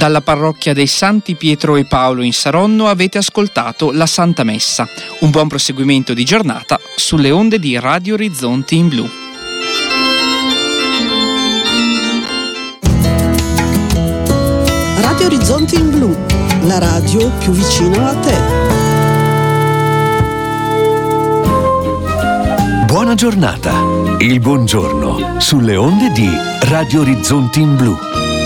Dalla parrocchia dei Santi Pietro e Paolo in Saronno avete ascoltato la Santa Messa. Un buon proseguimento di giornata sulle onde di Radio Orizzonti in Blu. Radio Orizzonti in Blu, la radio più vicina a te. Buona giornata, il buongiorno sulle onde di Radio Orizzonti in Blu.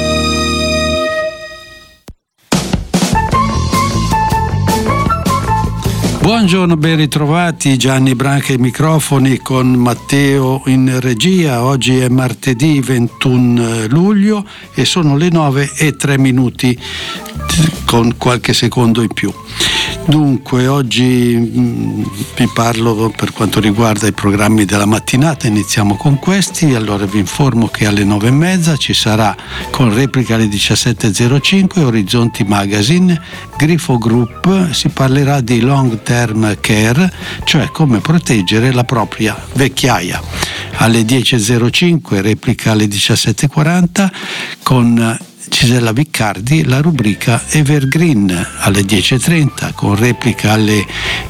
Buongiorno, ben ritrovati. Gianni Branca ai microfoni con Matteo in regia. Oggi è martedì 21 luglio e sono le 9:03 con qualche secondo in più. Dunque, oggi vi parlo per quanto riguarda i programmi della mattinata. Iniziamo con questi. Allora vi informo che alle 9:30 ci sarà, con replica alle 17:05, Orizzonti Magazine, Grifo Group. Si parlerà di long term care, cioè come proteggere la propria vecchiaia. Alle 10:05, replica alle 17:40, con Gisella Viccardi, la rubrica Evergreen. Alle 10:30, con replica alle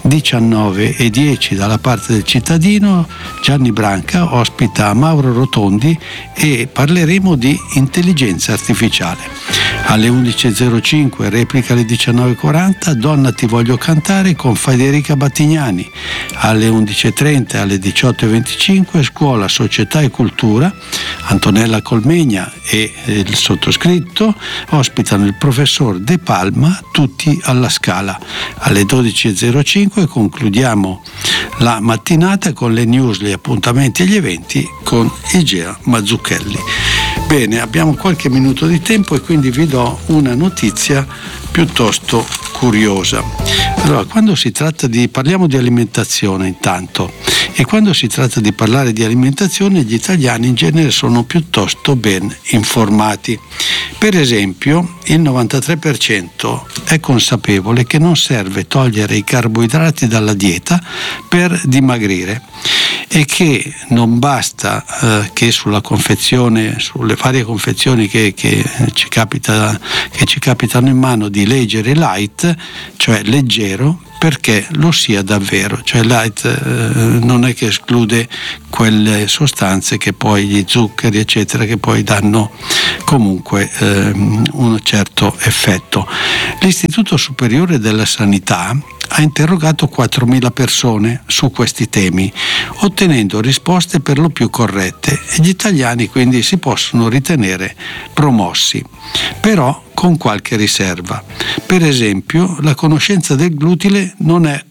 19:10 dalla parte del cittadino, Gianni Branca ospita Mauro Rotondi e parleremo di intelligenza artificiale. Alle 11:05, replica alle 19:40, Donna ti voglio cantare con Federica Battignani. Alle 11:30 e alle 18:25, Scuola, Società e Cultura, Antonella Colmegna e il sottoscritto ospitano il professor De Palma, tutti alla Scala. Alle 12:05 concludiamo la mattinata con le news, gli appuntamenti e gli eventi con Igea Mazzucchelli. Bene, abbiamo qualche minuto di tempo e quindi vi do una notizia piuttosto curiosa. Allora, parliamo di alimentazione intanto, e quando si tratta di parlare di alimentazione gli italiani in genere sono piuttosto ben informati. Per esempio, il 93% è consapevole che non serve togliere i carboidrati dalla dieta per dimagrire e che non basta che sulle varie confezioni che ci capitano in mano di leggere light, cioè leggero, perché lo sia davvero. Cioè light non è che esclude quelle sostanze che poi, gli zuccheri eccetera, che poi danno comunque un certo effetto. L'Istituto Superiore della Sanità ha interrogato 4.000 persone su questi temi, ottenendo risposte per lo più corrette, e gli italiani quindi si possono ritenere promossi, però con qualche riserva. Per esempio, la conoscenza del glutine non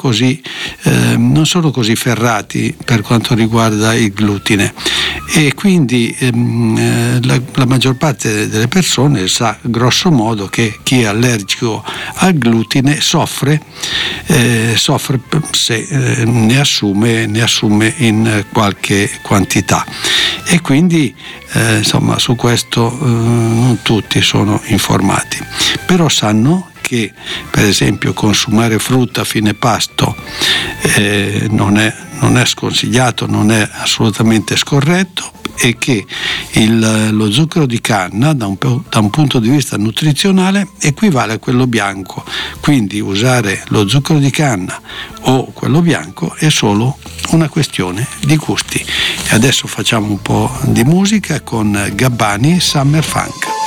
sono così ferrati per quanto riguarda il glutine, e quindi la maggior parte delle persone sa grosso modo che chi è allergico al glutine soffre se ne assume in qualche quantità, e quindi su questo non tutti sono informati, però sanno che per esempio consumare frutta a fine pasto non è sconsigliato, non è assolutamente scorretto, e che lo zucchero di canna da un punto di vista nutrizionale equivale a quello bianco, quindi usare lo zucchero di canna o quello bianco è solo una questione di gusti. E adesso facciamo un po' di musica con Gabbani, Summer Funk.